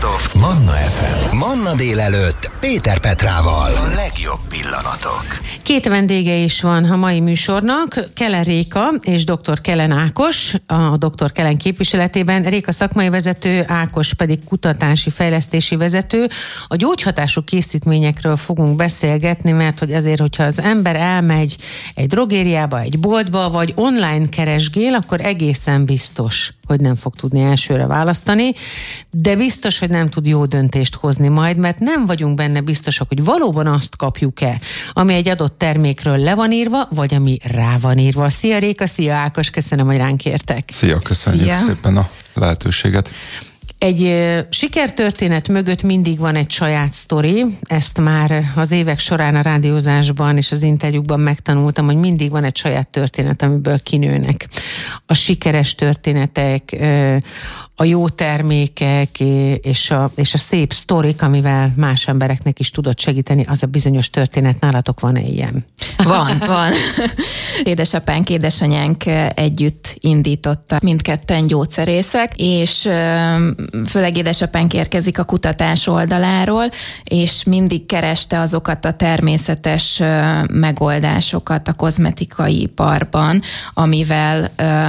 Best of Manna FM. Manna délelőtt Péter Petrával. A legjobb pillanatok. Két vendége is van a mai műsornak, Kelen Réka és dr. Kelen Ákos, a dr. Kelen képviseletében. Réka szakmai vezető, Ákos pedig kutatási fejlesztési vezető. A gyógyhatású készítményekről fogunk beszélgetni, mert hogy azért, hogyha az ember elmegy egy drogériába, egy boltba, vagy online keresgél, akkor egészen biztos, hogy nem fog tudni elsőre választani, de biztos, hogy nem tud jó döntést hozni majd, mert nem vagyunk benne biztosak, hogy valóban azt kapjuk-e, ami egy adott termékről le van írva, vagy ami rá van írva. Szia Réka, szia Ákos, köszönöm, hogy ránk értek. Szia, köszönjük szépen a lehetőséget. Egy sikertörténet mögött mindig van egy saját sztori, ezt már az évek során a rádiózásban és az interjúkban megtanultam, hogy mindig van egy saját történet, amiből kinőnek a sikeres történetek, a jó termékek és a szép sztorik, amivel más embereknek is tudod segíteni, az a bizonyos történet. Nálatok van-e ilyen? Van. Édesapánk, édesanyánk együtt indította, mindketten gyógyszerészek, és főleg édesapánk érkezik a kutatás oldaláról, és mindig kereste azokat a természetes megoldásokat a kozmetikai iparban, amivel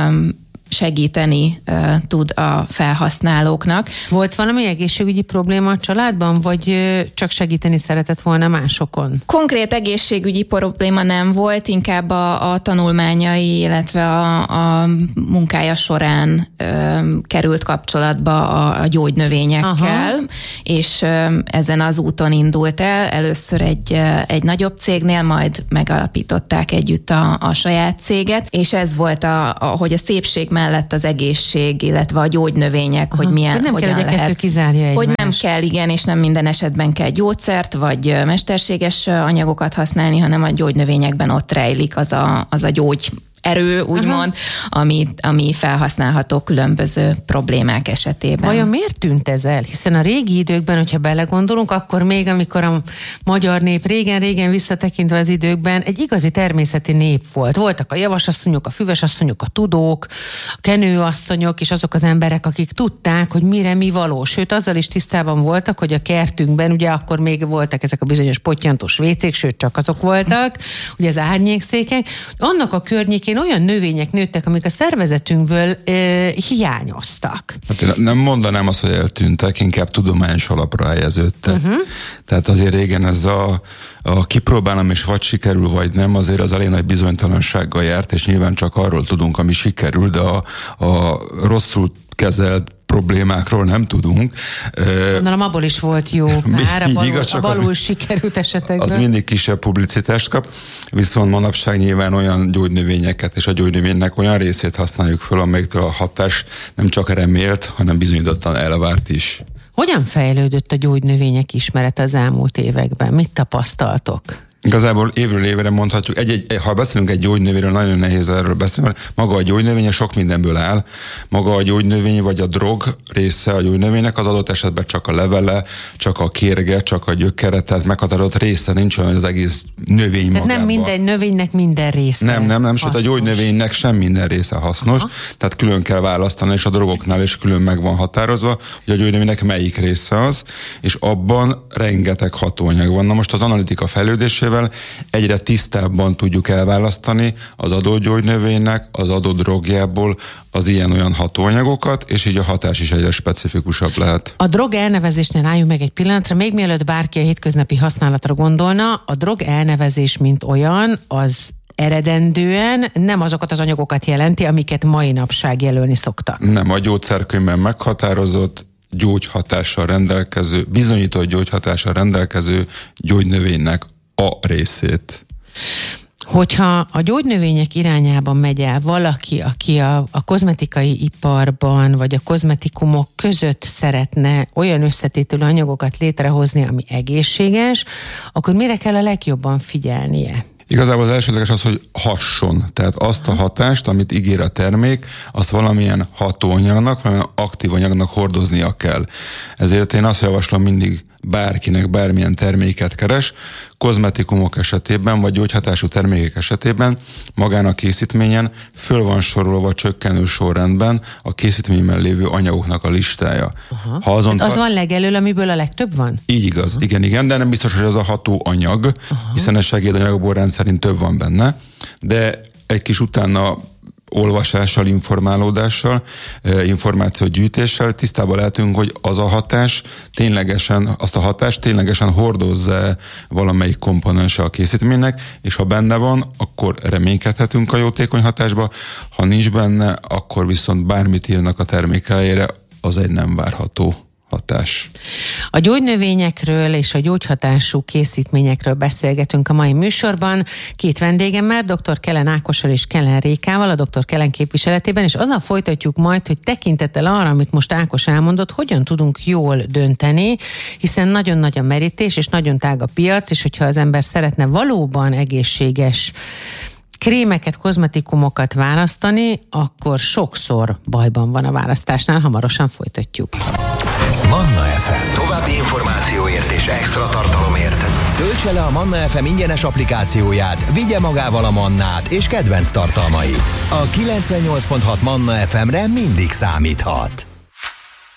segíteni tud a felhasználóknak. Volt valami egészségügyi probléma a családban, vagy csak segíteni szeretett volna másokon? Konkrét egészségügyi probléma nem volt, inkább a tanulmányai, illetve a munkája során került kapcsolatba a gyógynövényekkel, és ezen az úton indult el. Először egy nagyobb cégnél, majd megalapították együtt a saját céget, és ez volt, hogy a szépség mellett az egészség, illetve a gyógynövények, hogy milyen, nem hogyan kell, lehet. Kizárja egymást. Hogy nem kell, igen, és nem minden esetben kell gyógyszert, vagy mesterséges anyagokat használni, hanem a gyógynövényekben ott rejlik az a gyógy erő, úgymond, ami felhasználható különböző problémák esetében. Vajon miért tűnt ez el? Hiszen a régi időkben, hogyha belegondolunk, akkor még amikor a magyar nép régen visszatekintve az időkben egy igazi természeti nép volt. Voltak a javasasszonyok, a füvesasszonyok, a tudók, a kenőasszonyok, és azok az emberek, akik tudták, hogy mire mi való. Sőt, azzal is tisztában voltak, hogy a kertünkben, ugye akkor még voltak ezek a bizonyos pottyantós vécék, sőt, csak azok voltak, ugye az árnyékszékek. Annak a környékén olyan növények nőttek, amik a szervezetünkből hiányoztak. Hát én nem mondanám azt, hogy eltűntek, inkább tudományos alapra helyeződtek. Tehát azért régen ez a kipróbálom, és vagy sikerül, vagy nem, azért az elég nagy bizonytalansággal járt, és nyilván csak arról tudunk, ami sikerül, de a rosszul kezelt problémákról nem tudunk. Gondolom, abból is volt jó már, a balul sikerült esetekben. Az mindig kisebb publicitást kap, viszont manapság nyilván olyan gyógynövényeket és a gyógynövénynek olyan részét használjuk föl, amelyiktől a hatás nem csak remélt, hanem bizonyítottan elvárt is. Hogyan fejlődött a gyógynövények ismerete az elmúlt években? Mit tapasztaltok? Igazából évről évre mondhatjuk, ha beszélünk egy gyógynövényről, nagyon nehéz erről beszélni, mert maga a gyógynövény sok mindenből áll. Maga a gyógynövény vagy a drog része a gyógynövénynek az adott esetben csak a levele, csak a kérge, csak a gyökere, tehát meghatározott része nincs olyan, az egész növény magában. Nem minden növénynek minden része. Nem, sőt a gyógynövénynek sem minden része hasznos, tehát külön kell választani, és a drogoknál is külön meg van határozva, hogy a gyógynövénynek melyik része az, és abban rengeteg hatóanyag van. Na most az analitika fejlődésével egyre tisztábban tudjuk elválasztani az adott gyógynövénynek, az adott drogjából az ilyen-olyan hatóanyagokat, és így a hatás is egyre specifikusabb lehet. A drog elnevezésnél álljunk meg egy pillanatra, még mielőtt bárki a hétköznapi használatra gondolna, a drog elnevezés mint olyan, az eredendően nem azokat az anyagokat jelenti, amiket mai napság jelölni szoktak. Nem, a gyógyszerkönyvben meghatározott, gyógyhatással rendelkező, bizonyított gyógyhatással rendelkező gyógynövénynek a részét. Hogyha a gyógynövények irányában megy el valaki, aki a kozmetikai iparban, vagy a kozmetikumok között szeretne olyan összetételű anyagokat létrehozni, ami egészséges, akkor mire kell a legjobban figyelnie? Igazából az elsődleges az, hogy hasson. Tehát azt a hatást, amit ígér a termék, azt valamilyen hatóanyagnak, valamilyen aktív anyagnak hordoznia kell. Ezért én azt javaslom mindig bárkinek bármilyen terméket keres, kozmetikumok esetében, vagy gyógyhatású termékek esetében magán a készítményen föl van sorolva csökkenő sorrendben a készítményben lévő anyagoknak a listája. Ha az van legelől, amiből a legtöbb van? Így igaz, igen, de nem biztos, hogy az a ható anyag, hiszen a segédanyagból rendszerint több van benne, de egy kis utána olvasással, informálódással, információgyűjtéssel tisztában lehetünk, hogy az a hatás azt a hatást ténylegesen hordozza valamelyik komponense a készítménynek, és ha benne van, akkor reménykedhetünk a jótékony hatásba, ha nincs benne, akkor viszont bármit írnak a termék elejére, az egy nem várható hatás. A gyógynövényekről és a gyógyhatású készítményekről beszélgetünk a mai műsorban. Két vendégemmel, dr. Kellen Ákossal és Kellen Rékával, a dr. Kellen képviseletében, és azzal folytatjuk majd, hogy tekintettel arra, amit most Ákos elmondott, hogyan tudunk jól dönteni, hiszen nagyon nagy a merítés, és nagyon tág a piac, és hogyha az ember szeretne valóban egészséges krémeket, kozmetikumokat választani, akkor sokszor bajban van a választásnál. Hamarosan folytatjuk. Manna FM. További információért és extra tartalomért töltse le a Manna FM ingyenes applikációját, vigye magával a Mannát és kedvenc tartalmait. A 98.6 Manna FM-re mindig számíthat.